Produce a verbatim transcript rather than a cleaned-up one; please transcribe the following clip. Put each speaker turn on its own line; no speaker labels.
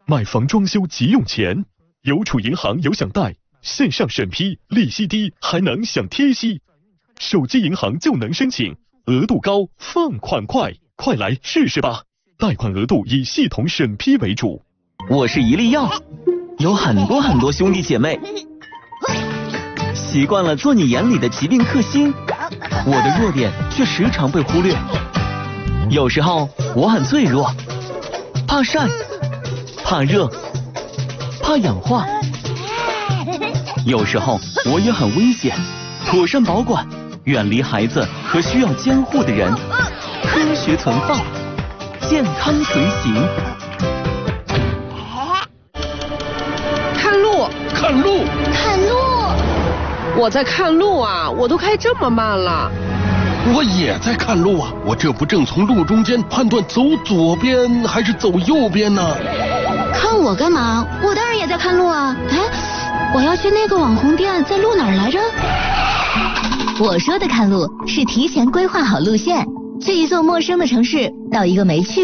买房装修急用钱，邮储银行有享贷，线上审批，利息低，还能享贴息。手机银行就能申请，额度高，放款快，快来试试吧！贷款额度以系统审批为主。
我是一粒药，有很多很多兄弟姐妹，习惯了做你眼里的疾病克星，我的弱点却时常被忽略。有时候我很脆弱，怕晒，怕热，怕氧化。有时候我也很危险，妥善保管，远离孩子和需要监护的人，科学存放，健康随行。
看路，
看路，
看路！
我在看路啊，我都开这么慢了。
我也在看路啊，我这不正从路中间判断走左边还是走右边呢？
看我干嘛？我当然也在看路啊！哎，我要去那个网红店，在路哪儿来着？我说的看路是提前规划好路线，去一座陌生的城市，到一个没去